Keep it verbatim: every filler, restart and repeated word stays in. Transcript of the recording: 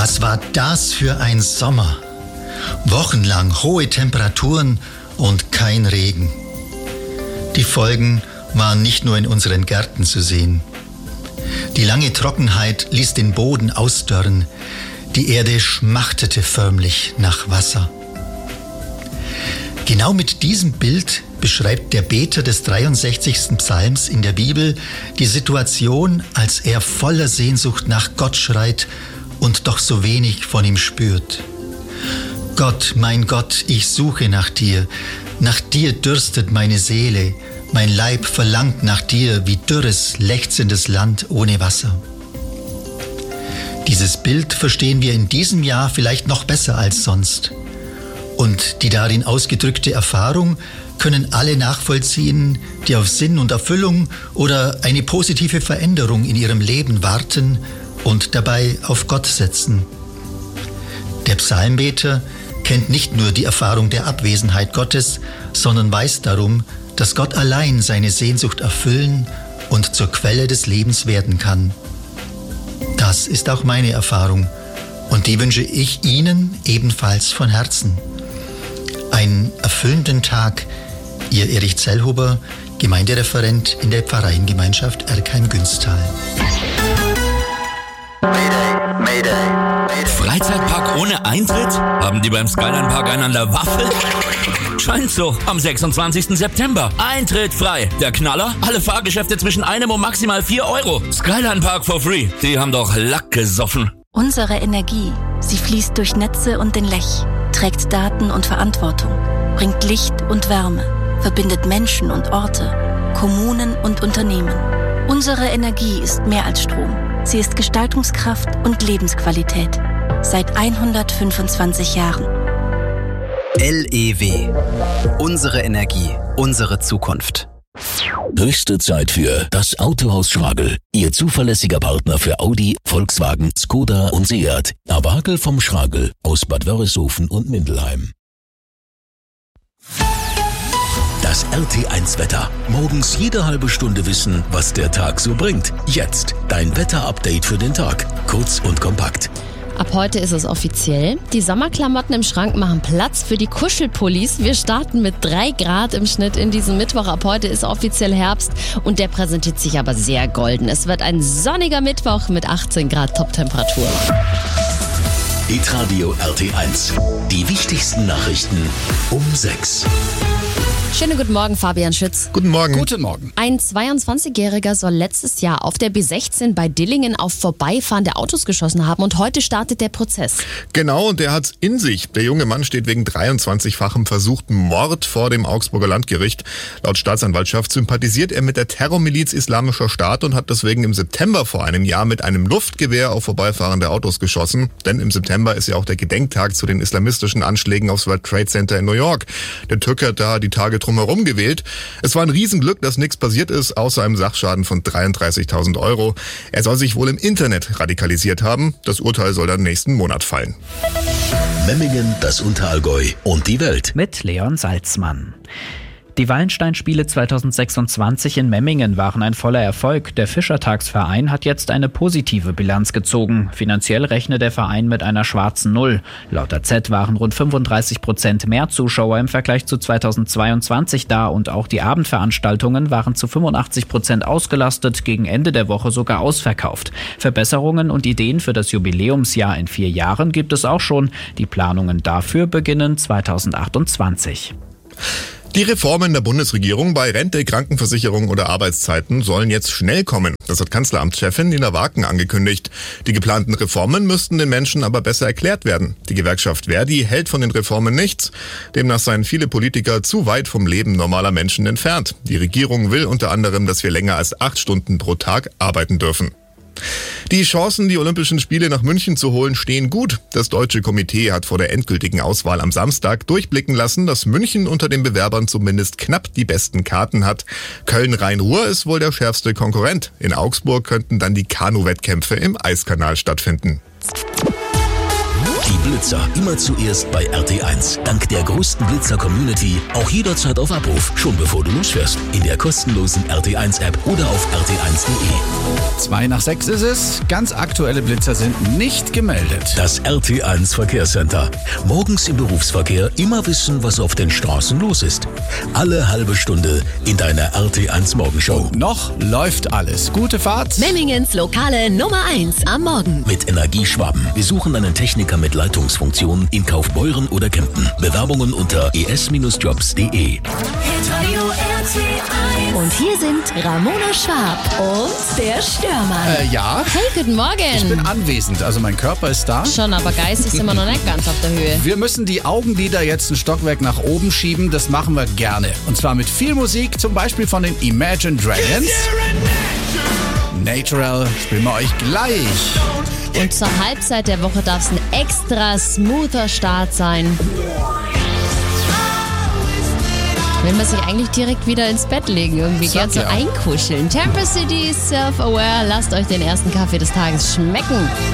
Was war das für ein Sommer? Wochenlang hohe Temperaturen und kein Regen. Die Folgen waren nicht nur in unseren Gärten zu sehen. Die lange Trockenheit ließ den Boden ausdörren. Die Erde schmachtete förmlich nach Wasser. Genau mit diesem Bild beschreibt der Beter des dreiundsechzigsten Psalms in der Bibel die Situation, als er voller Sehnsucht nach Gott schreit und doch so wenig von ihm spürt. Gott, mein Gott, ich suche nach dir. Nach dir dürstet meine Seele. Mein Leib verlangt nach dir wie dürres, lechzendes Land ohne Wasser. Dieses Bild verstehen wir in diesem Jahr vielleicht noch besser als sonst. Und die darin ausgedrückte Erfahrung können alle nachvollziehen, die auf Sinn und Erfüllung oder eine positive Veränderung in ihrem Leben warten und dabei auf Gott setzen. Der Psalmbeter kennt nicht nur die Erfahrung der Abwesenheit Gottes, sondern weiß darum, dass Gott allein seine Sehnsucht erfüllen und zur Quelle des Lebens werden kann. Das ist auch meine Erfahrung und die wünsche ich Ihnen ebenfalls von Herzen. Einen erfüllenden Tag, Ihr Erich Zellhuber, Gemeindereferent in der Pfarreiengemeinschaft Erkheim-Günstal. Mayday, Mayday, Mayday. Freizeitpark ohne Eintritt? Haben die beim Skyline Park einen an der Waffe? Scheint so. Am sechsundzwanzigsten September. Eintritt frei. Der Knaller? Alle Fahrgeschäfte zwischen einem und maximal vier Euro. Skyline Park for free. Die haben doch Lack gesoffen. Unsere Energie, sie fließt durch Netze und den Lech, trägt Daten und Verantwortung, bringt Licht und Wärme, verbindet Menschen und Orte, Kommunen und Unternehmen. Unsere Energie ist mehr als Strom. Sie ist Gestaltungskraft und Lebensqualität. Seit hundertfünfundzwanzig Jahren. L E W. Unsere Energie, unsere Zukunft. Höchste Zeit für das Autohaus Schragel. Ihr zuverlässiger Partner für Audi, Volkswagen, Skoda und Seat. Abagel vom Schragel aus Bad Wörishofen und Mindelheim. Das R T eins Wetter. Morgens jede halbe Stunde wissen, was der Tag so bringt. Jetzt dein Wetter-Update für den Tag. Kurz und kompakt. Ab heute ist es offiziell. Die Sommerklamotten im Schrank machen Platz für die Kuschelpullis. Wir starten mit drei Grad im Schnitt in diesem Mittwoch. Ab heute ist offiziell Herbst und der präsentiert sich aber sehr golden. Es wird ein sonniger Mittwoch mit achtzehn Grad Toptemperatur. Hitradio R T eins. Die wichtigsten Nachrichten um sechs. Schönen guten Morgen, Fabian Schütz. Guten Morgen. Guten Morgen. Ein zweiundzwanzigjähriger soll letztes Jahr auf der B sechzehn bei Dillingen auf vorbeifahrende Autos geschossen haben und heute startet der Prozess. Genau, und der hat's in sich. Der junge Mann steht wegen dreiundzwanzigfachem versuchten Mord vor dem Augsburger Landgericht. Laut Staatsanwaltschaft sympathisiert er mit der Terrormiliz Islamischer Staat und hat deswegen im September vor einem Jahr mit einem Luftgewehr auf vorbeifahrende Autos geschossen. Denn im September ist ja auch der Gedenktag zu den islamistischen Anschlägen aufs World Trade Center in New York. Der Türke hat da die Tage drumherum gewählt. Es war ein Riesenglück, dass nichts passiert ist, außer einem Sachschaden von dreiunddreißigtausend Euro. Er soll sich wohl im Internet radikalisiert haben. Das Urteil soll dann nächsten Monat fallen. Memmingen, das Unterallgäu und die Welt. Mit Leon Salzmann. Die Wallenstein-Spiele zweitausendsechsundzwanzig in Memmingen waren ein voller Erfolg. Der Fischertagsverein hat jetzt eine positive Bilanz gezogen. Finanziell rechnet der Verein mit einer schwarzen Null. Laut A Z waren rund fünfunddreißig Prozent mehr Zuschauer im Vergleich zu zweitausendzweiundzwanzig da und auch die Abendveranstaltungen waren zu fünfundachtzig Prozent ausgelastet, gegen Ende der Woche sogar ausverkauft. Verbesserungen und Ideen für das Jubiläumsjahr in vier Jahren gibt es auch schon. Die Planungen dafür beginnen zweitausendachtundzwanzig. Die Reformen der Bundesregierung bei Rente, Krankenversicherung oder Arbeitszeiten sollen jetzt schnell kommen. Das hat Kanzleramtschefin Nina Wagen angekündigt. Die geplanten Reformen müssten den Menschen aber besser erklärt werden. Die Gewerkschaft Verdi hält von den Reformen nichts. Demnach seien viele Politiker zu weit vom Leben normaler Menschen entfernt. Die Regierung will unter anderem, dass wir länger als acht Stunden pro Tag arbeiten dürfen. Die Chancen, die Olympischen Spiele nach München zu holen, stehen gut. Das Deutsche Komitee hat vor der endgültigen Auswahl am Samstag durchblicken lassen, dass München unter den Bewerbern zumindest knapp die besten Karten hat. Köln-Rhein-Ruhr ist wohl der schärfste Konkurrent. In Augsburg könnten dann die Kanu-Wettkämpfe im Eiskanal stattfinden. Die Blitzer immer zuerst bei R T eins. Dank der größten Blitzer-Community auch jederzeit auf Abruf, schon bevor du losfährst. In der kostenlosen R T eins App oder auf r t eins punkt d e. Zwei nach sechs ist es. Ganz aktuelle Blitzer sind nicht gemeldet. Das R T eins Verkehrscenter. Morgens im Berufsverkehr immer wissen, was auf den Straßen los ist. Alle halbe Stunde in deiner R T eins Morgenshow. Noch läuft alles. Gute Fahrt. Memmingens lokale Nummer eins am Morgen. Mit Energieschwaben. Wir suchen einen Techniker mit Leitungsfunktion in Kaufbeuren oder Kempten. Bewerbungen unter e s Bindestrich jobs punkt d e. Und hier sind Ramona Schwab und der Störmann. Äh, ja? Hey, guten Morgen. Ich bin anwesend, also mein Körper ist da. Schon, aber geistig sind wir noch nicht ganz auf der Höhe. Wir müssen die Augenlider jetzt ein Stockwerk nach oben schieben, das machen wir gerne. Und zwar mit viel Musik, zum Beispiel von den Imagine Dragons. Natural spielen wir euch gleich. Und zur Halbzeit der Woche darf es ein extra smoother Start sein. Will man sich eigentlich direkt wieder ins Bett legen, irgendwie gern so ja. einkuscheln. Temper City, Self-Aware, lasst euch den ersten Kaffee des Tages schmecken.